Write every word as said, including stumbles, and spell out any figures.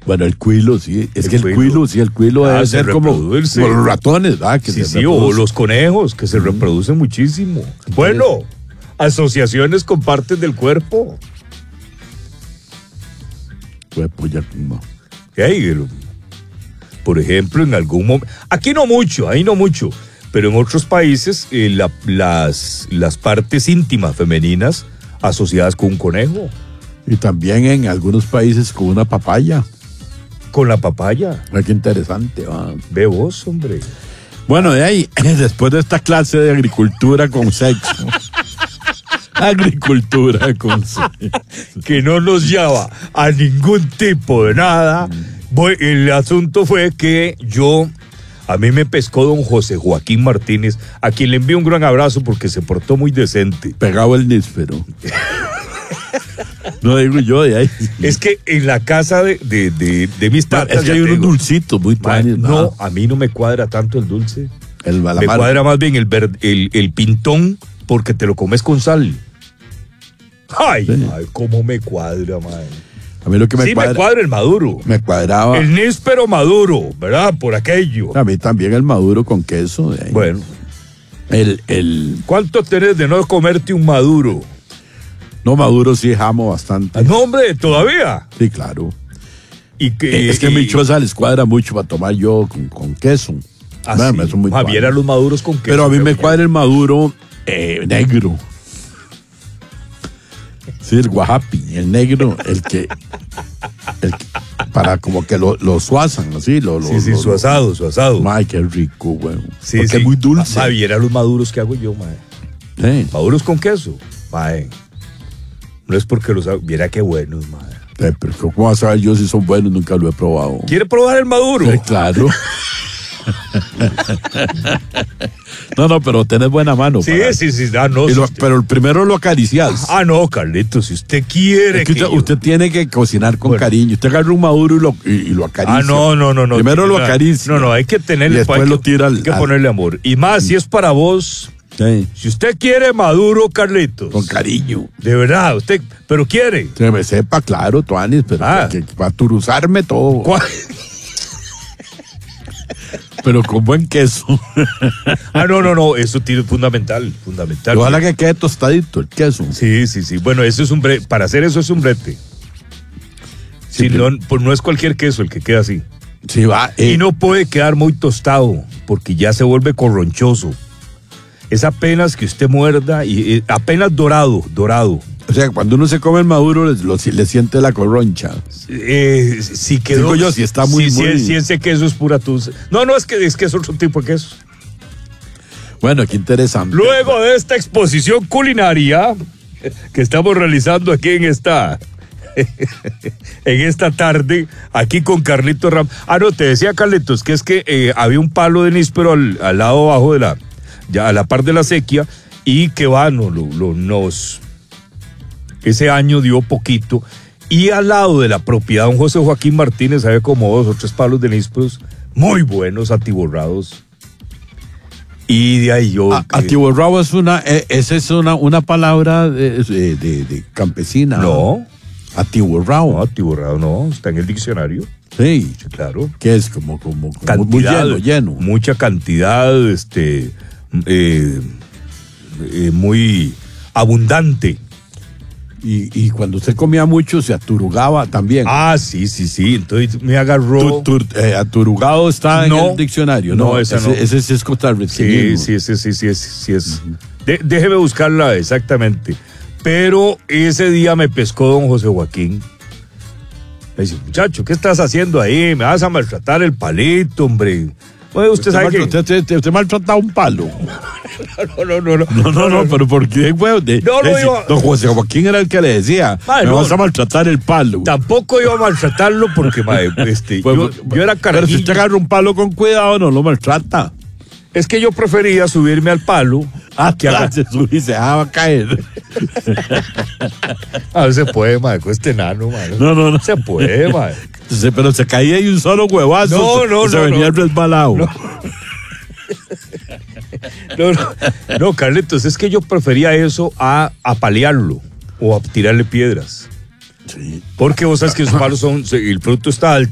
Bueno, el cuilo, sí. Es El que el cuilo. cuilo, sí, el cuilo Ah, debe se ser como, como reproduce. los ratones, ¿verdad? Que Sí, se sí, o reproducen. los conejos, que se reproducen muchísimo. Bueno, asociaciones con partes del cuerpo. Pues, pues, ya, no. Hey, el- por ejemplo, en algún momento, aquí no mucho, ahí no mucho, pero en otros países eh, la- las, las partes íntimas femeninas asociadas con un conejo, Y también en algunos países con una papaya. con la papaya. Ay, qué interesante, ¿va? Ve vos, hombre. Bueno, de ahí, después de esta clase de agricultura con sexo. Agricultura con sexo. Que no nos lleva a ningún tipo de nada. Voy- el asunto fue que yo, a mí me pescó don José Joaquín Martínez, a quien le envío un gran abrazo porque se portó muy decente. Pegado el níspero. No digo yo de ahí. Es que en la casa de, de, de, de mis tatas, Es que ya hay te unos digo, dulcitos muy ma, tuanes, no, a mí no me cuadra tanto el dulce. El Me balamar. cuadra más bien el, ver- el, el pintón porque te lo comes con sal. Ay, Sí. ay, cómo me cuadra, madre. A mí lo que me Sí, cuadra. me cuadra el maduro. Me cuadraba. El níspero maduro, ¿verdad? Por aquello. A mí también el maduro con queso. De ahí. Bueno, El, el. ¿cuánto tenés de no comerte un maduro? No, maduro sí jamo bastante. Ah, no, hombre, todavía. Sí, claro. Y que, es que a y- mi choza les cuadra mucho para tomar yo con, con queso. Ah, Bueno, sí. eso es muy Javier tuanis. a los maduros con queso. Pero a mí me Javier. cuadra el maduro eh, negro. Sí, el guajapi, el negro, el que, el que- para como que lo, lo suazan, así, lo, lo, Sí, sí, lo- su asado, su asado. Ay, qué rico, güey. Sí, Porque sí. es muy dulce. Javier a los maduros que hago yo, mae. Sí. Maduros con queso. Mae. No es porque los hago. Viera qué buenos, mae. Eh, Pero ¿cómo vas a saber yo si son buenos? Nunca lo he probado. ¿Quiere probar el maduro? Eh, claro. No, no, pero tenés buena mano. Sí, para- sí, sí. Ah, no. Y si lo- usted- pero el primero lo acaricias. Ah, no, Carlitos, si usted quiere. Es que que usted, yo- usted tiene que cocinar con Bueno. cariño. Usted agarra un maduro y lo, y, y lo acaricia. Ah, no, no, no, no. Primero lo No, acaricia. No, no, hay que tenerle. Y después hay lo que- tira al- Hay que al- ponerle amor. Y más, si es para vos. Sí, Si usted quiere maduro, Carlitos. con cariño. De verdad, usted. Pero quiere. Que me sepa, claro, Tuanis, pero Ah. que, que para turuzarme todo. ¿Cuál? Pero con buen queso. Ah, no, no, no. Eso tiene fundamental. Fundamental. Ojalá que quede tostadito el queso. Sí, sí, sí. Bueno, eso es un brete. Para hacer eso es un brete. Sí, Si no, pues no es cualquier queso el que queda así. Sí, va. eh, Y no puede quedar muy tostado, porque ya se vuelve corronchoso. Es apenas que usted muerda y eh, apenas dorado, dorado. O sea, cuando uno se come el maduro, le, lo- le siente la corroncha. Eh, si quedó. Digo yo, si está muy, si, muy- Si, si ese queso es pura tusa. No, no, es que es que es otro tipo de queso. Bueno, qué interesante. Luego de esta exposición culinaria que estamos realizando aquí en esta en esta tarde, aquí con Carlitos Ram. Ah, no, te decía Carlitos que es que eh, había un palo de níspero al, al lado abajo de la, ya a la par de la sequía, y que va, no, lo, lo- nos, ese año dio poquito, y al lado de la propiedad de don José Joaquín Martínez había como dos o tres palos de nísperos muy buenos, atiborrados. Y de ahí yo... A- que- Atiborrado es una, eh, esa es una, una palabra de, de- de- de campesina. No. Atiborrado. No, atiborrado no, está en el diccionario. Sí. Sí, claro. Que es como, como, como Cantidad, muy lleno, lleno. Mucha cantidad, este, eh, eh, muy abundante. Y, y cuando usted comía mucho, se aturugaba también. Ah, sí, sí, sí. Entonces me agarró. Tu- tu- eh, aturugado está No. en el diccionario, ¿no? No, esa ese, no. ese sí es Sí, costarricense. sí, sí, sí, sí, es, sí es. De- déjeme buscarla exactamente. Pero ese día me pescó don José Joaquín. Me dice, muchacho, ¿qué estás haciendo ahí? Me vas a maltratar el palito, hombre. Oye, usted Usted, sabe que... maltrata- usted, usted- usted maltrata un palo. No, no, no, no. No, no, no, pero ¿por qué, güey? De- No, no, de- yo- Don José Joaquín era el que le decía, Ay, me no. vas a maltratar el palo. Tampoco iba a maltratarlo porque, mae, este, Pues, yo, pues, yo era Pero si carajillo. usted agarra un palo con cuidado, no lo maltrata. Es que yo prefería subirme al palo. Ah, que haga- se sube y se dejaba caer. A veces puede, mae, con este enano, mae. No, no, no. Se puede, mae. Se- pero se caía y un solo huevazo. No, se- no, se no, venía no. resbalado. No. No, no, no, Carlitos, es que yo prefería eso a apalearlo o a tirarle piedras. Sí. Porque vos sabes que esos palos son, el fruto está alto.